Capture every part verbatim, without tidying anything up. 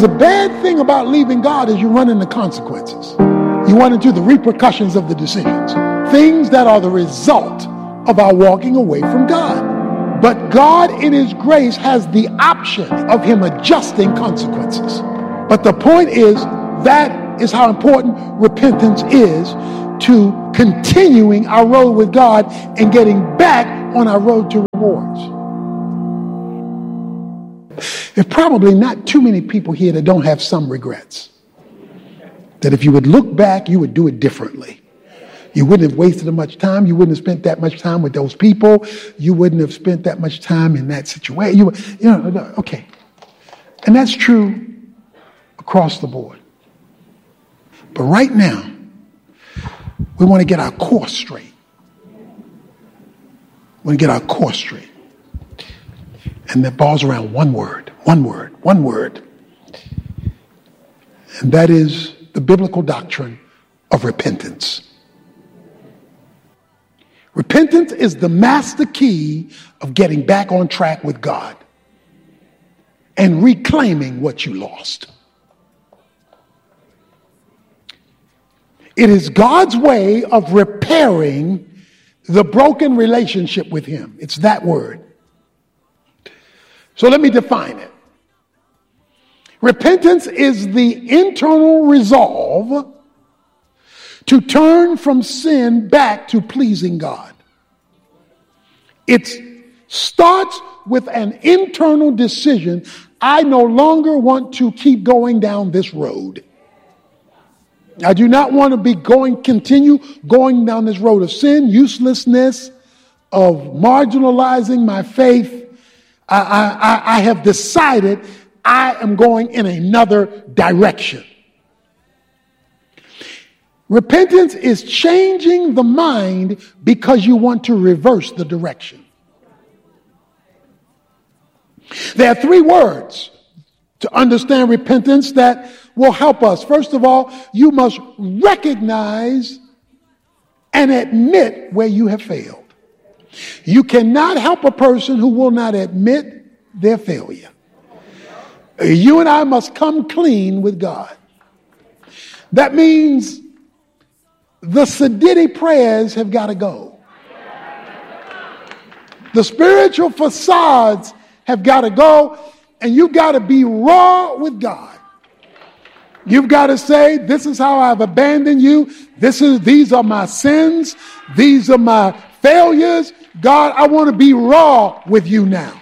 the bad thing about leaving God is you run into consequences. You run into the repercussions of the decisions. Things that are the result of our walking away from God. But God in his grace has the option of him adjusting consequences. But the point is, that is how important repentance is to continuing our road with God and getting back on our road to rewards. There's probably not too many people here that don't have some regrets. That if you would look back, you would do it differently. You wouldn't have wasted as much time. You wouldn't have spent that much time with those people. You wouldn't have spent that much time in that situation. You, you know, okay. And that's true across the board. But right now, we want to get our course straight. We want to get our course straight. And that balls around one word, one word, one word. And that is the biblical doctrine of repentance. Repentance is the master key of getting back on track with God and reclaiming what you lost. It is God's way of repairing the broken relationship with him. It's that word. So let me define it. Repentance is the internal resolve to turn from sin back to pleasing God. It starts with an internal decision. I no longer want to keep going down this road. I do not want to be going, continue going down this road of sin, uselessness, of marginalizing my faith. I, I, I have decided I am going in another direction. Repentance is changing the mind because you want to reverse the direction. There are three words to understand repentance that will help us. First of all, you must recognize and admit where you have failed. You cannot help a person who will not admit their failure. You and I must come clean with God. That means the Siddiqui prayers have got to go. The spiritual facades have got to go, and you've got to be raw with God. You've got to say, this is how I've abandoned you. This is, these are my sins. These are my failures. God, I want to be raw with you now.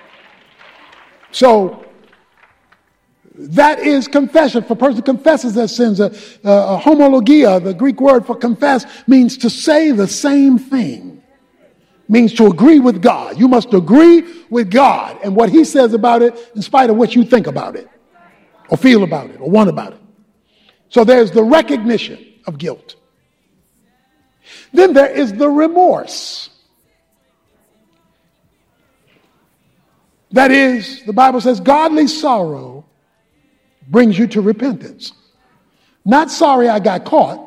So that is confession. If a person confesses their sins, a, a homologia, the Greek word for confess, means to say the same thing. Means to agree with God. You must agree with God and what he says about it in spite of what you think about it or feel about it or want about it. So there's the recognition of guilt. Then there is the remorse. That is, the Bible says, godly sorrow brings you to repentance. Not sorry I got caught.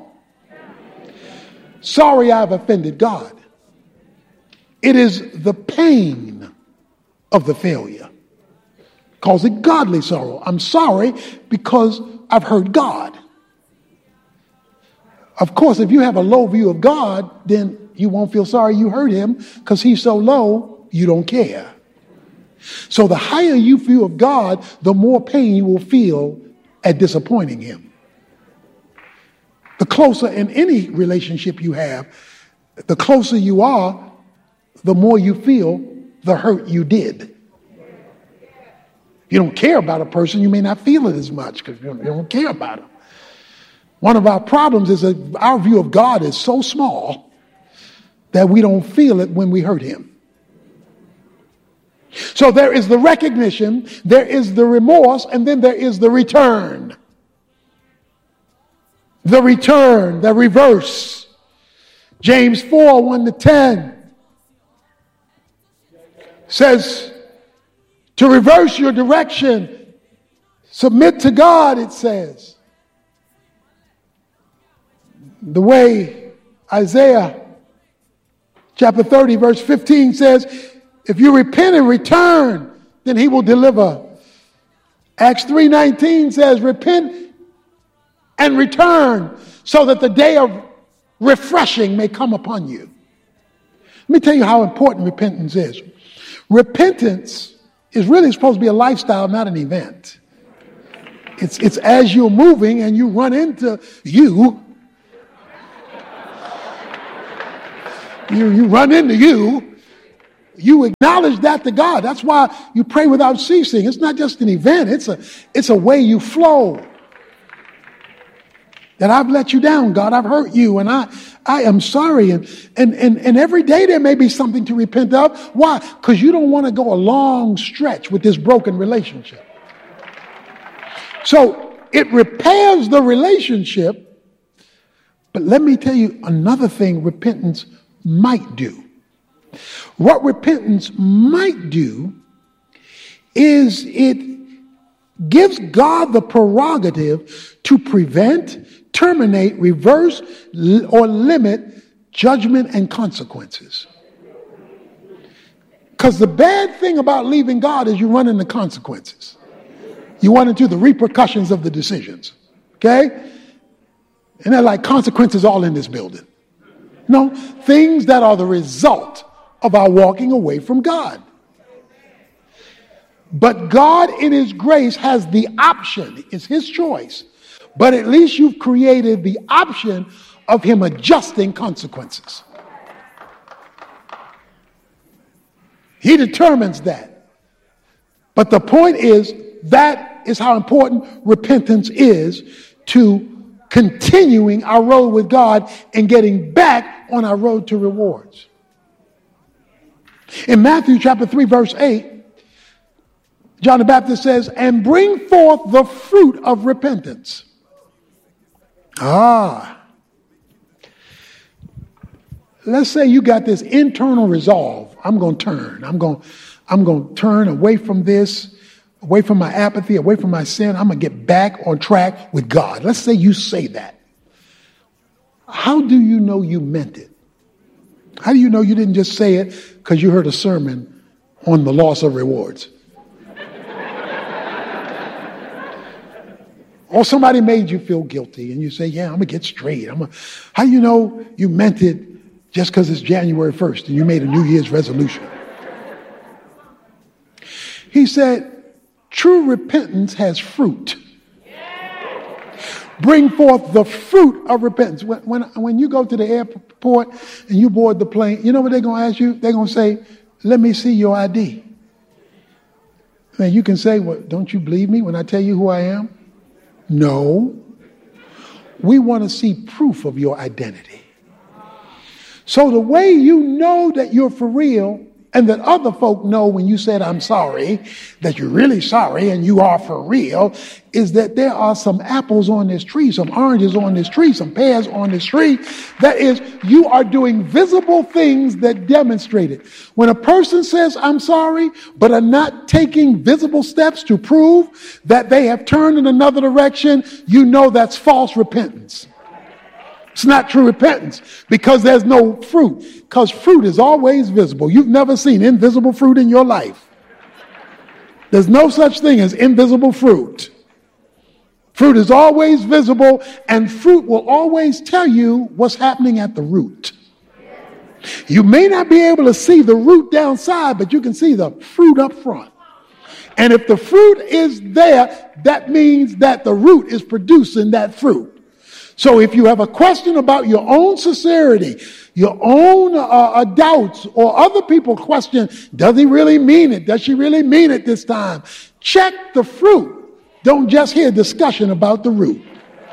Sorry I've offended God. It is the pain of the failure. Calls it godly sorrow. I'm sorry because I've hurt God. Of course, if you have a low view of God, then you won't feel sorry you hurt him because he's so low, you don't care. So the higher you feel of God, the more pain you will feel at disappointing him. The closer in any relationship you have, the closer you are, the more you feel the hurt you did. If you don't care about a person, you may not feel it as much because you don't care about them. One of our problems is that our view of God is so small that we don't feel it when we hurt him. So there is the recognition, there is the remorse, and then there is the return. The return, the reverse. James four, one to ten says to reverse your direction, submit to God, it says. The way Isaiah chapter thirty, verse fifteen says, if you repent and return, then he will deliver Acts three nineteen says, repent and return so that the day of refreshing may come upon you. Let me tell you how important repentance is. Repentance is really supposed to be a lifestyle, not an event. It's, it's as you're moving and you run into you. You, you run into you. You acknowledge that to God. That's why you pray without ceasing. It's not just an event. It's a, it's a way you flow. That I've let you down, God. I've hurt you, and I, I am sorry. And, and, and, and every day there may be something to repent of. Why? Because you don't want to go a long stretch with this broken relationship. So it repairs the relationship. But let me tell you another thing repentance might do. What repentance might do is it gives God the prerogative to prevent, terminate, reverse, or limit judgment and consequences. Because the bad thing about leaving God is you run into consequences. You run into the repercussions of the decisions. Okay? And they're like consequences all in this building. No, things that are the result of our walking away from God. But God in his grace has the option. It's his choice. But at least you've created the option of him adjusting consequences. He determines that. But the point is, that is how important repentance is to continuing our road with God and getting back on our road to rewards. In Matthew chapter three, verse eight, John the Baptist says, and bring forth the fruit of repentance. Ah. Let's say you got this internal resolve. I'm going to turn. I'm going, I'm going to turn away from this, away from my apathy, away from my sin. I'm going to get back on track with God. Let's say you say that. How do you know you meant it? How do you know you didn't just say it because you heard a sermon on the loss of rewards? Or somebody made you feel guilty and you say, yeah, I'm going to get straight. I'm gonna... How do you know you meant it just because it's January first and you made a New Year's resolution? He said, true repentance has fruit. Bring forth the fruit of repentance. When, when, when you go to the airport and you board the plane, you know what they're going to ask you? They're going to say, let me see your I D. And you can say, well, don't you believe me when I tell you who I am? No. We want to see proof of your identity. So the way you know that you're for real and that other folk know when you said, I'm sorry, that you're really sorry and you are for real, is that there are some apples on this tree, some oranges on this tree, some pears on this tree. That is, you are doing visible things that demonstrate it. When a person says, I'm sorry, but are not taking visible steps to prove that they have turned in another direction, you know that's false repentance. It's not true repentance because there's no fruit. Because fruit is always visible. You've never seen invisible fruit in your life. There's no such thing as invisible fruit. Fruit is always visible, and fruit will always tell you what's happening at the root. You may not be able to see the root downside, but you can see the fruit up front. And if the fruit is there, that means that the root is producing that fruit. So if you have a question about your own sincerity, your own uh, uh, doubts, or other people question, does he really mean it? Does she really mean it this time? Check the fruit. Don't just hear discussion about the root.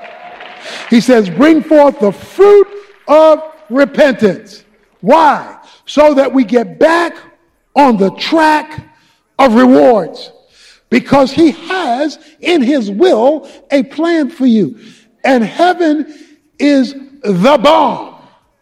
He says, bring forth the fruit of repentance. Why? So that we get back on the track of rewards. Because he has in his will a plan for you. And heaven is the bomb.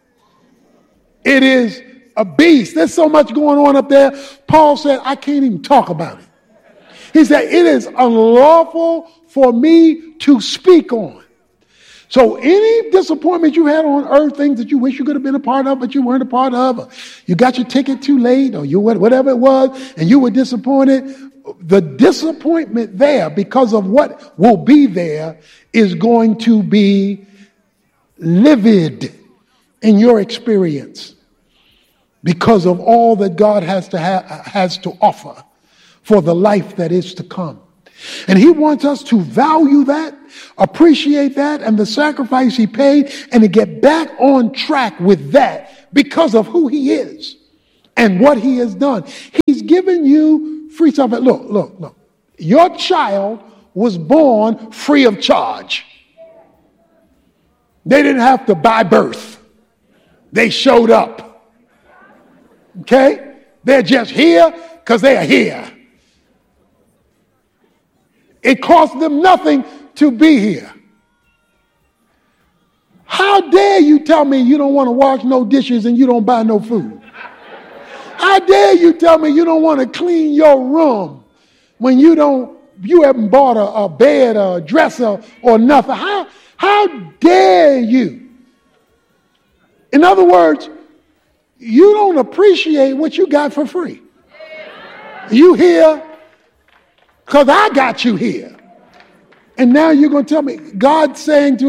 It is a beast. There's so much going on up there. Paul said, I can't even talk about it. He said, it is unlawful for me to speak on. So any disappointment you had on earth, things that you wish you could have been a part of, but you weren't a part of, or you got your ticket too late, or you whatever it was, and you were disappointed, the disappointment there because of what will be there is going to be livid in your experience because of all that God has to ha- has to offer for the life that is to come. And he wants us to value that, appreciate that, and the sacrifice he paid, and to get back on track with that because of who he is and what he has done. He's given you free salvation. Look, look, look. Your child was born free of charge. They didn't have to buy birth. They showed up. Okay? They're just here because they are here. It cost them nothing to be here. How dare you tell me you don't want to wash no dishes and you don't buy no food? How dare you tell me you don't want to clean your room when you don't, you haven't bought a, a bed or a dresser or nothing? How, how dare you? In other words, you don't appreciate what you got for free. You here because I got you here. And now you're going to tell me, God saying to